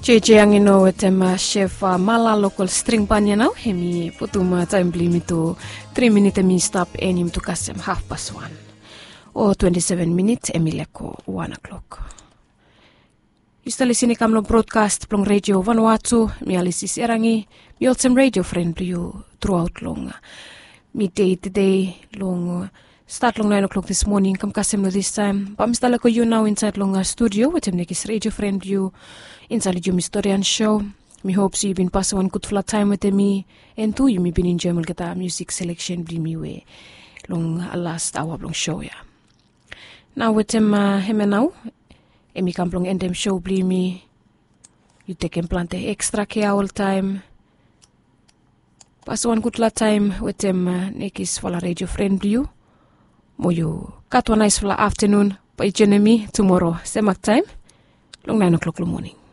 JJ ang ino tema chef mala local string panya now hemi putuma time blim itu 3 minute mi stop enim to kasem 1:30 or 27 minutes emileko 1 o'clock. Istali sini kamlo broadcast plong radio Vanuatu mi alisis erangi mi otsem radio friend you throughout long midday today long start long 9 o'clock this morning kam kasem no this time pamstala ko you now inside long studio with nekis radio friend you inside your historian show. Me hopes you've been passing one good flat time with me and too you may been enjoying the music selection bli me way long last hour long show ya. Now with him now emi kamplong endem show bli me you take implante extra care all time. Pass one good flat time with him nekis for radio friend you. Mo you cut one nice for afternoon by Jenemy tomorrow same time long 9 o'clock in the morning.